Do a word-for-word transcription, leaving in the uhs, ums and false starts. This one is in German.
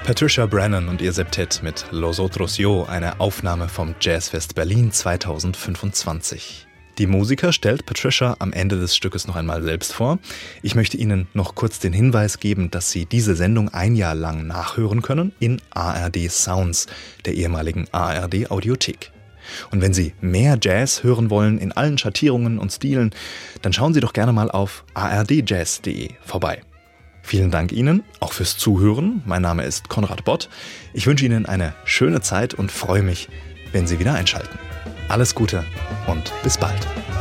Patricia Brennan und ihr Septett mit Los Otros Yo, eine Aufnahme vom Jazzfest Berlin zweitausendfünfundzwanzig. Die Musiker stellt Patricia am Ende des Stückes noch einmal selbst vor. Ich möchte Ihnen noch kurz den Hinweis geben, dass Sie diese Sendung ein Jahr lang nachhören können in A R D Sounds, der ehemaligen A R D Audiothek. Und wenn Sie mehr Jazz hören wollen in allen Schattierungen und Stilen, dann schauen Sie doch gerne mal auf a r d jazz punkt d e vorbei. Vielen Dank Ihnen, auch fürs Zuhören. Mein Name ist Konrad Bott. Ich wünsche Ihnen eine schöne Zeit und freue mich, wenn Sie wieder einschalten. Alles Gute und bis bald.